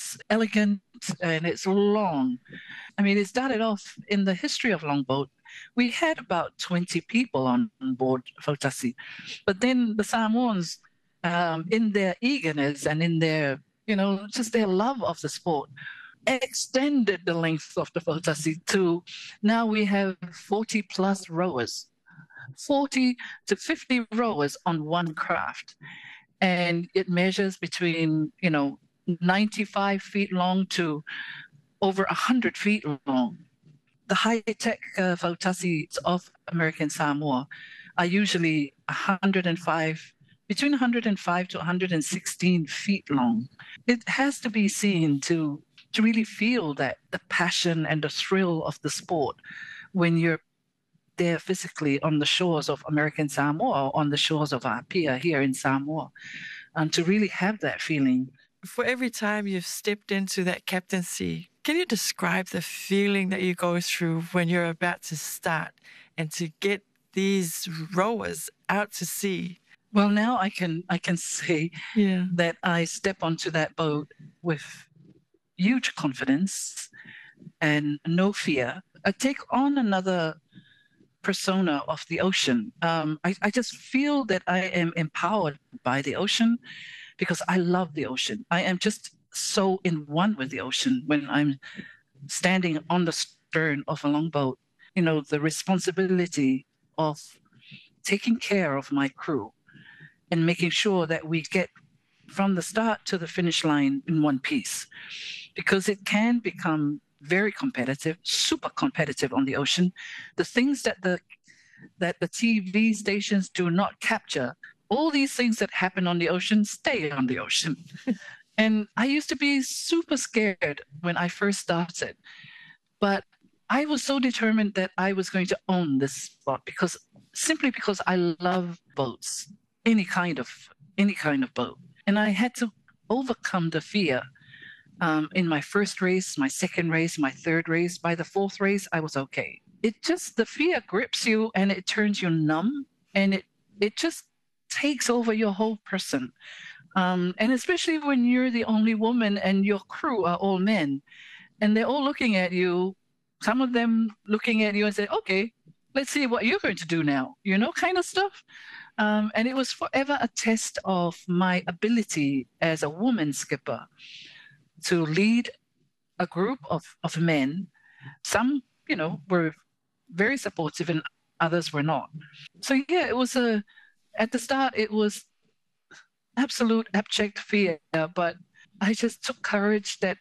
it's elegant and it's long. I mean, it started off in the history of longboat. We had about 20 people on board Fautasi, but then the Samoans, in their eagerness and in their, just their love of the sport, extended the length of the Fautasi to now we have 40 plus rowers, 40 to 50 rowers on one craft. And it measures between, 95 feet long to over 100 feet long. The high-tech Fautasis of American Samoa are usually 105, between 105 to 116 feet long. It has to be seen to really feel that the passion and the thrill of the sport when you're there physically on the shores of American Samoa or on the shores of Apia here in Samoa, to really have that feeling. For every time you've stepped into that captaincy, can you describe the feeling that you go through when you're about to start and to get these rowers out to sea? Well, now I can say that I step onto that boat with huge confidence and no fear. I take on another persona of the ocean. I just feel that I am empowered by the ocean because I love the ocean. I am just so in one with the ocean when I'm standing on the stern of a longboat. The responsibility of taking care of my crew and making sure that we get from the start to the finish line in one piece, because it can become very competitive, super competitive on the ocean. The things that the TV stations do not capture, all these things that happen on the ocean stay on the ocean. And I used to be super scared when I first started, but I was so determined that I was going to own this spot simply because I love boats, any kind of boat. And I had to overcome the fear. In my first race, my second race, my third race, by the fourth race, I was okay. The fear grips you and it turns you numb, and it just takes over your whole person. And especially when you're the only woman and your crew are all men and they're all looking at you, some of them looking at you and say, okay, let's see what you're going to do now, kind of stuff. And it was forever a test of my ability as a woman skipper to lead a group of men. Some, were very supportive and others were not. So yeah, at the start, it was absolute abject fear, but I just took courage that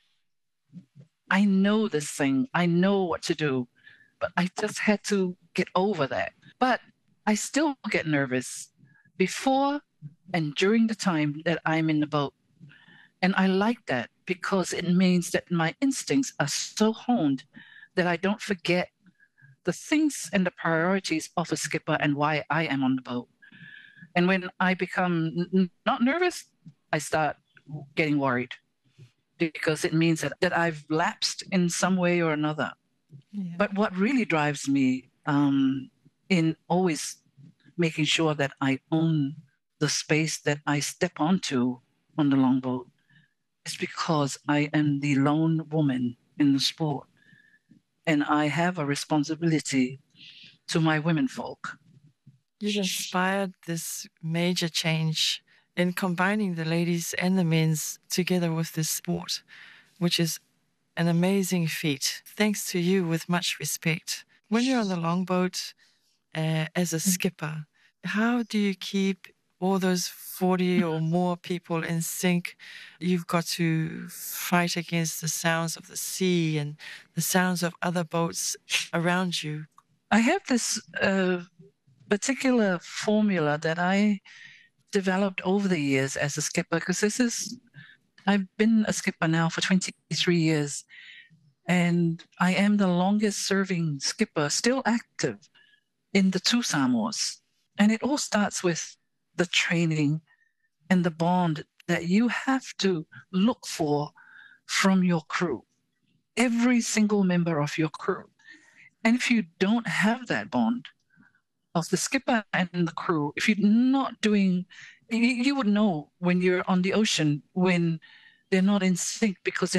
I know this thing, I know what to do, but I just had to get over that. But I still get nervous before and during the time that I'm in the boat. And I like that because it means that my instincts are so honed that I don't forget the things and the priorities of a skipper and why I am on the boat. And when I become not nervous, I start getting worried because it means that I've lapsed in some way or another. Yeah. But what really drives me in always making sure that I own the space that I step onto on the longboat is because I am the lone woman in the sport. And I have a responsibility to my womenfolk. You've inspired this major change in combining the ladies and the men's together with this sport, which is an amazing feat. Thanks to you, with much respect. When you're on the longboat as a skipper, how do you keep all those 40 or more people in sync? You've got to fight against the sounds of the sea and the sounds of other boats around you. I have this particular formula that I developed over the years as a skipper, because I've been a skipper now for 23 years, and I am the longest serving skipper still active in the two Samoas. And it all starts with the training and the bond that you have to look for from your crew, every single member of your crew. And if you don't have that bond of the skipper and the crew, if you're not doing, you would know when you're on the ocean when they're not in sync because